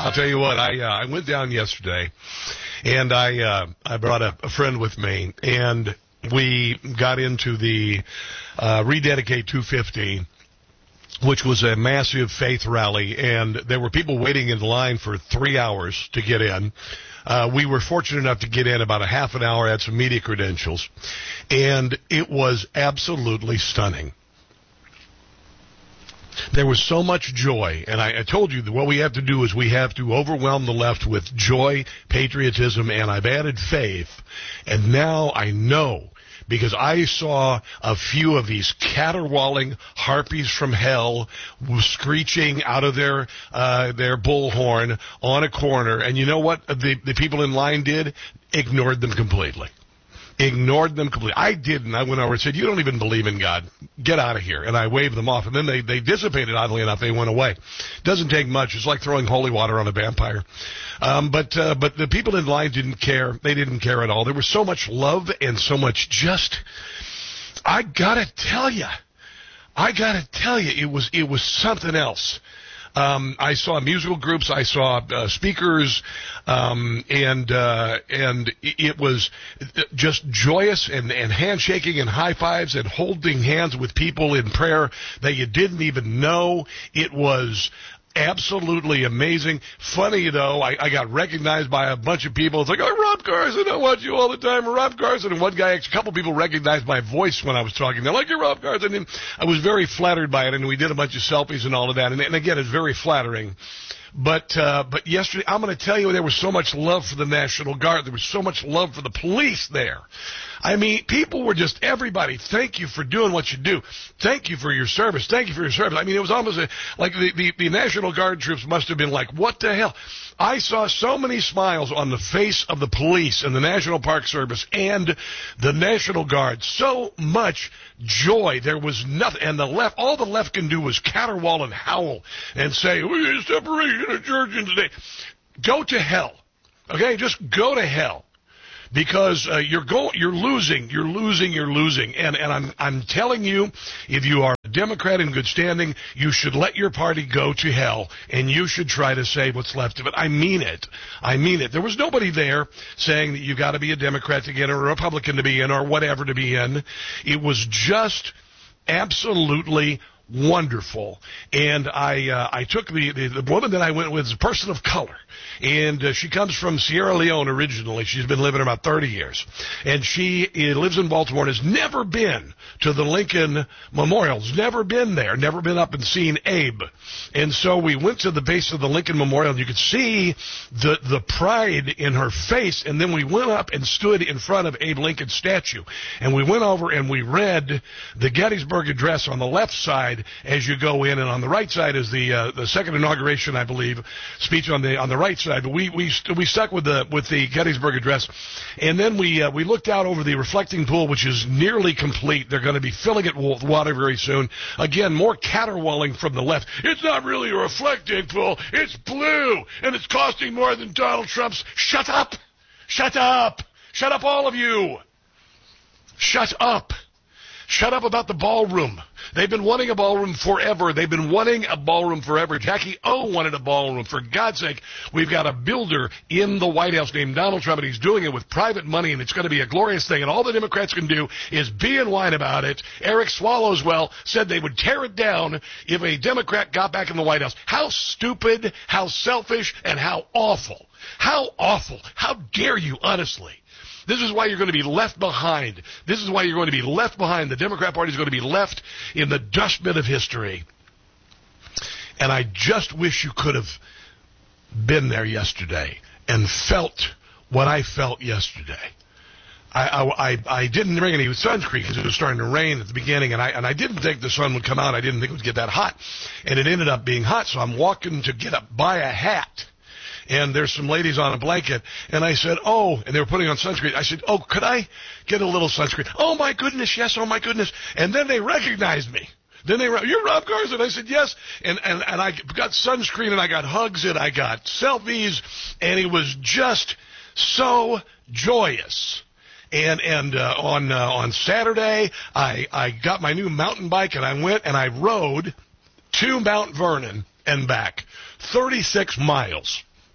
I'll tell you what, I went down yesterday, and I brought a friend with me, and we got into the Rededicate 250, which was a massive faith rally, and there were people waiting in line for 3 hours to get in. We were fortunate enough to get in about a half an hour, had some media credentials, and it was absolutely stunning. There was so much joy, and I told you that what we have to do is we have to overwhelm the left with joy, patriotism, and I've added faith, and now I know, because I saw a few of these caterwauling harpies from hell screeching out of their bullhorn on a corner, and you know what the people in line did? Ignored them completely. Ignored them completely. I didn't. I went over and said, "You don't even believe in God. Get out of here." And I waved them off. And then they dissipated, oddly enough. They went away. Doesn't take much. It's like throwing holy water on a vampire. But the people in line didn't care. They didn't care at all. There was so much love and so much just, I gotta tell you, it was something else. I saw musical groups, I saw speakers, and it was just joyous and handshaking and high fives and holding hands with people in prayer that you didn't even know. It was absolutely amazing. Funny, though, I got recognized by a bunch of people. It's like, "Oh, Rob Carson, I watch you all the time, Rob Carson." And one guy, a couple people recognized my voice when I was talking. They're like, "You're Rob Carson." And I was very flattered by it, and we did a bunch of selfies and all of that. And again, it's very flattering. But yesterday, I'm going to tell you, there was so much love for the National Guard. There was so much love for the police there. I mean, people were just, everybody, thank you for doing what you do. Thank you for your service. Thank you for your service. I mean, it was almost like the National Guard troops must have been like, what the hell? I saw so many smiles on the face of the police and the National Park Service and the National Guard. So much joy. There was nothing. And all the left can do was caterwaul and howl and say, "We're separation of church and state." Go to hell. Okay? Just go to hell. Because you're losing, and I'm telling you, if you are a Democrat in good standing, you should let your party go to hell, and you should try to save what's left of it. I mean it. There was nobody there saying that you got to be a Democrat to get in, or a Republican to be in, or whatever to be in. It was just absolutely wonderful. And I took the woman that I went with is a person of color, and she comes from Sierra Leone originally. She's been living about 30 years, and she lives in Baltimore and has never been to the Lincoln Memorials, never been there, never been up and seen Abe. And so we went to the base of the Lincoln Memorial, and you could see the pride in her face. And then we went up and stood in front of Abe Lincoln's statue, and we went over and we read the Gettysburg Address on the left side as you go in, and on the right side is the second inauguration, I believe, speech on the right side. But we stuck with the Gettysburg Address, and then we looked out over the reflecting pool, which is nearly complete. They're going to be filling it with water very soon. Again, more caterwauling from the left. "It's not really a reflecting pool. It's blue, and it's costing more than Donald Trump's." Shut up! Shut up! Shut up, all of you! Shut up! Shut up about the ballroom. They've been wanting a ballroom forever. Jackie O wanted a ballroom. For God's sake, we've got a builder in the White House named Donald Trump, and he's doing it with private money, and it's going to be a glorious thing, and all the Democrats can do is be and whine about it. Eric Swallowswell said they would tear it down if a Democrat got back in the White House. How stupid, how selfish, and how awful. How awful. How dare you, honestly. This is why you're going to be left behind. The Democrat Party is going to be left in the dustbin of history. And I just wish you could have been there yesterday and felt what I felt yesterday. I didn't bring any sunscreen because it was starting to rain at the beginning, and I didn't think the sun would come out. I didn't think it would get that hot. And it ended up being hot, so I'm walking to buy a hat. And there's some ladies on a blanket, and I said, "Oh," and they were putting on sunscreen. I said, "Oh, could I get a little sunscreen?" "Oh, my goodness, yes, oh, my goodness." And then they recognized me. "You're Rob Carson." I said, "Yes." And I got sunscreen, and I got hugs, and I got selfies, and it was just so joyous. And on Saturday, I got my new mountain bike, and I went and I rode to Mount Vernon and back, 36 miles.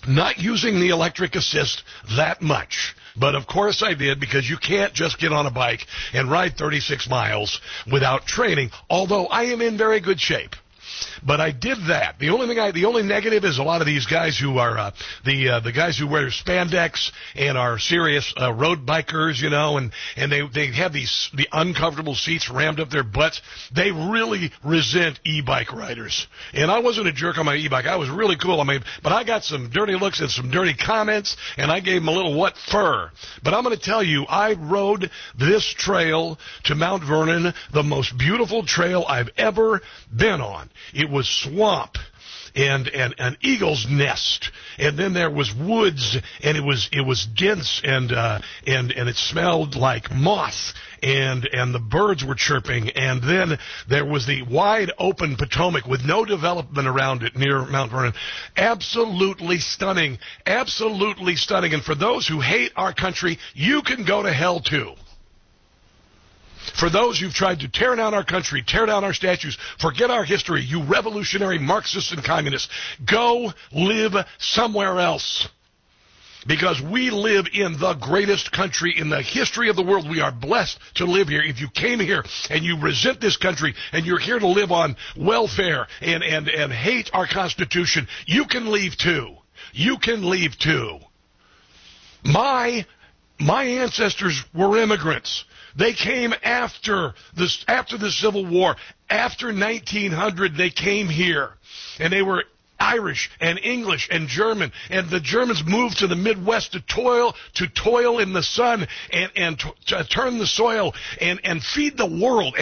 not using the electric assist that much. But of course I did, because you can't just get on a bike and ride 36 miles without training, although I am in very good shape. But I did that. The only negative is a lot of these guys who are the guys who wear spandex and are serious road bikers, you know, and they have the uncomfortable seats rammed up their butts. They really resent e-bike riders. And I wasn't a jerk on my e-bike. I was really cool. But I got some dirty looks and some dirty comments, and I gave them a little what fur. But I'm going to tell you, I rode this trail to Mount Vernon, the most beautiful trail I've ever been on. It was swamp and an eagle's nest, and then there was woods, and it was dense, and it smelled like moth, and the birds were chirping, and then there was the wide open Potomac with no development around it near Mount Vernon. Absolutely stunning, absolutely stunning. And for those who hate our country, you can go to hell too. For those who've tried to tear down our country, tear down our statues, forget our history, you revolutionary Marxists and communists, go live somewhere else. Because we live in the greatest country in the history of the world. We are blessed to live here. If you came here and you resent this country and you're here to live on welfare and hate our Constitution, you can leave too. You can leave too. My ancestors were immigrants. They came after the Civil War. After 1900, they came here, and they were Irish and English and German, and the Germans moved to the Midwest to toil in the sun and to turn the soil and feed the world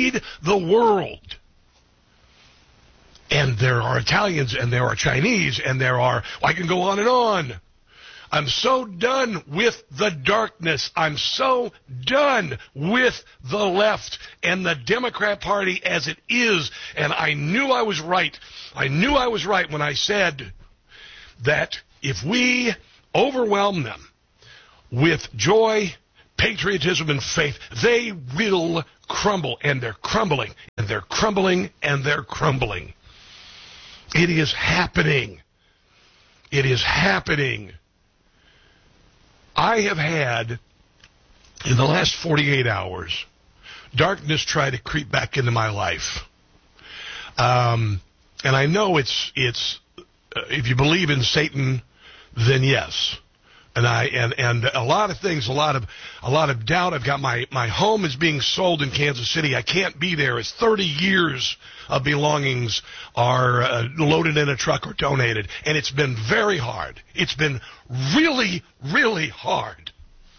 And there are Italians, and there are Chinese, and I can go on and on. I'm so done with the darkness. I'm so done with the left and the Democrat Party as it is. And I knew I was right. I knew I was right when I said that if we overwhelm them with joy, patriotism, and faith, they will crumble. And they're crumbling, and they're crumbling, and they're crumbling. It is happening. It is happening. I have had, in the last 48 hours, darkness try to creep back into my life. And I know it's if you believe in Satan, then yes. And a lot of things, a lot of doubt. I've got my home is being sold in Kansas City. I can't be there. It's 30 years of belongings are loaded in a truck or donated, and it's been very hard. It's been really, really hard.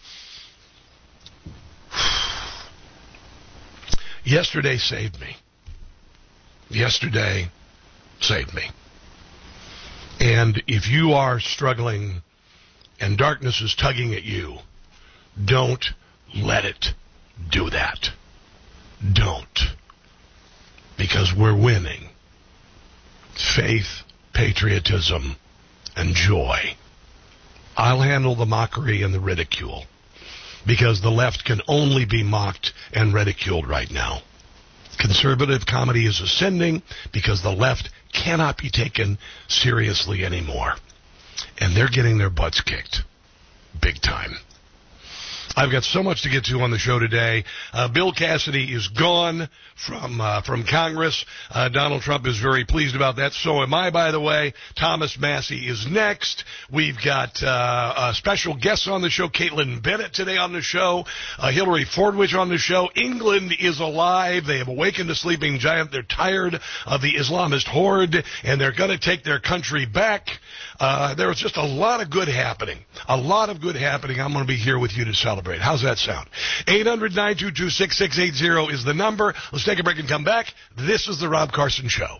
Yesterday saved me. Yesterday saved me. And if you are struggling and darkness is tugging at you, don't let it do that. Don't. Because we're winning. Faith, patriotism, and joy. I'll handle the mockery and the ridicule, because the left can only be mocked and ridiculed right now. Conservative comedy is ascending because the left cannot be taken seriously anymore. And they're getting their butts kicked. Big time. I've got so much to get to on the show today. Bill Cassidy is gone from Congress. Donald Trump is very pleased about that. So am I, by the way. Thomas Massie is next. We've got special guests on the show. Caitlin Bennett today on the show. Hillary Fordwich on the show. England is alive. They have awakened a sleeping giant. They're tired of the Islamist horde, and they're going to take their country back. There's just a lot of good happening. A lot of good happening. I'm going to be here with you to celebrate. How's that sound? 800-922-6680 is the number. Let's take a break and come back. This is the Rob Carson Show.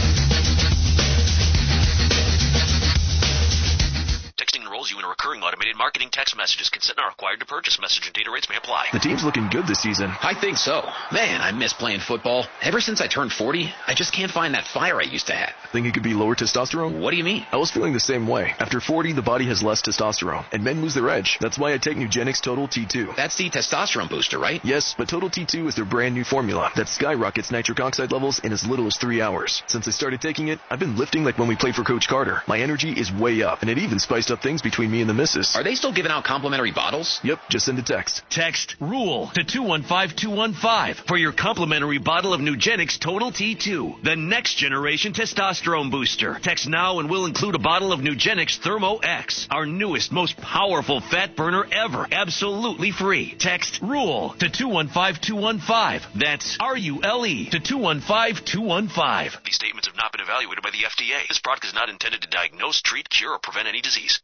Texting enrolls you in a recurring automated marketing text messages. Consent not required to purchase. Message and data rates may apply. The team's looking good this season. I think so. Man, I miss playing football. Ever since I turned 40, I just can't find that fire I used to have. Think it could be lower testosterone? What do you mean? I was feeling the same way. After 40, the body has less testosterone, and men lose their edge. That's why I take Nugenix Total T2. That's the testosterone booster, right? Yes, but Total T2 is their brand new formula that skyrockets nitric oxide levels in as little as 3 hours. Since I started taking it, I've been lifting like when we played for Coach Carter. My energy is way up, and it even spiced up things between me and the missus. Are they still giving out complimentary bottles? Yep, just send a text. Text RULE to 215-215 for your complimentary bottle of Nugenix Total T2, the next generation testosterone booster. Text now and we'll include a bottle of Nugenix Thermo X, our newest, most powerful fat burner ever, absolutely free. Text RULE to 215-215. That's RULE to 215-215. These statements have not been evaluated by the FDA. This product is not intended to diagnose, treat, cure, or prevent any disease.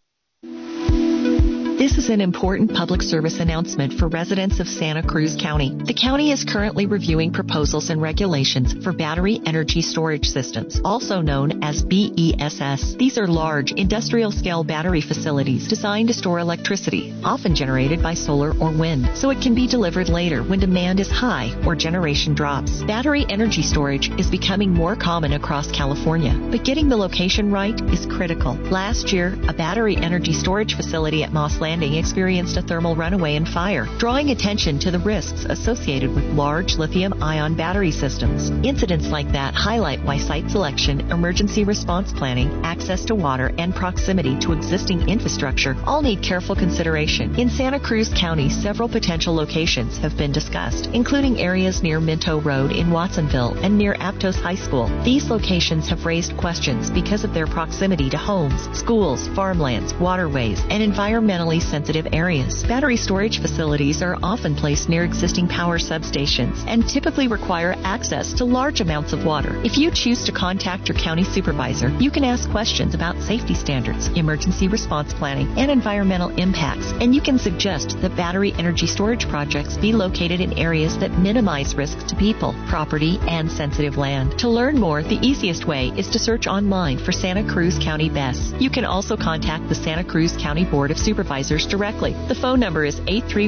This is an important public service announcement for residents of Santa Cruz County. The county is currently reviewing proposals and regulations for battery energy storage systems, also known as BESS. These are large, industrial-scale battery facilities designed to store electricity, often generated by solar or wind, so it can be delivered later when demand is high or generation drops. Battery energy storage is becoming more common across California, but getting the location right is critical. Last year, a battery energy storage facility at Moss Landing experienced a thermal runaway and fire, drawing attention to the risks associated with large lithium-ion battery systems. Incidents like that highlight why site selection, emergency response planning, access to water, and proximity to existing infrastructure all need careful consideration. In Santa Cruz County, several potential locations have been discussed, including areas near Minto Road in Watsonville and near Aptos High School. These locations have raised questions because of their proximity to homes, schools, farmlands, waterways, and environmentally sensitive areas. Battery storage facilities are often placed near existing power substations and typically require access to large amounts of water. If you choose to contact your county supervisor, you can ask questions about safety standards, emergency response planning, and environmental impacts, and you can suggest that battery energy storage projects be located in areas that minimize risks to people, property, and sensitive land. To learn more, the easiest way is to search online for Santa Cruz County BESS. You can also contact the Santa Cruz County Board of Supervisors directly. The phone number is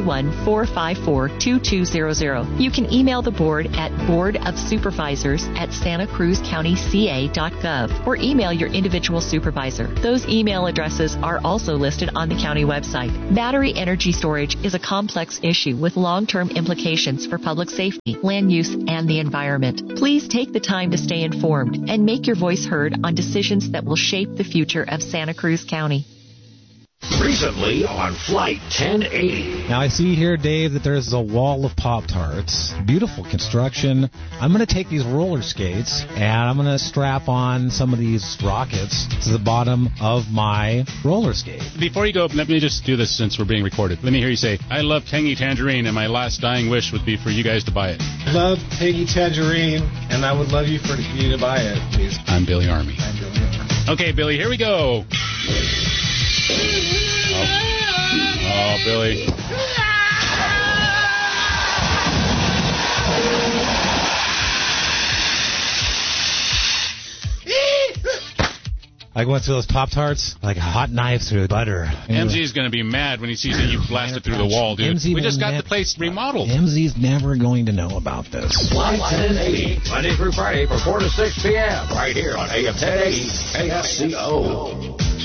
831-454-2200. You can email the board at boardofsupervisors@santacruzcountyca.gov or email your individual supervisor. Those email addresses are also listed on the county website. Battery energy storage is a complex issue with long-term implications for public safety, land use, and the environment. Please take the time to stay informed and make your voice heard on decisions that will shape the future of Santa Cruz County. Recently on Flight 1080. Now I see here, Dave, that there's a wall of Pop-Tarts. Beautiful construction. I'm going to take these roller skates and I'm going to strap on some of these rockets to the bottom of my roller skate. Before you go, let me just do this since we're being recorded. Let me hear you say, I love Tangy Tangerine, and my last dying wish would be for you guys to buy it. Love Tangy Tangerine, and I would love you for you to buy it, please. I'm Billy Army. I'm Billy Army. Okay, Billy, here we go. Oh, Billy. I went through those Pop-Tarts like a hot knife through butter. MZ is going to be mad when he sees that you blasted through the wall, dude. MZ we just got the place remodeled. MZ's never going to know about this. Flight 1080, Monday through Friday from 4 to 6 p.m. right here on AM 1080 KFCO.